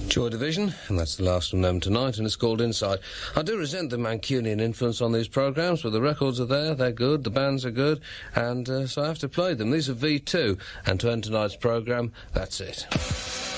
Joy Division, and that's the last of them tonight, and it's called Inside. I do resent the Mancunian influence on these programmes, but the records are there, they're good, the bands are good, and so I have to play them. These are V2, and to end tonight's programme, that's it.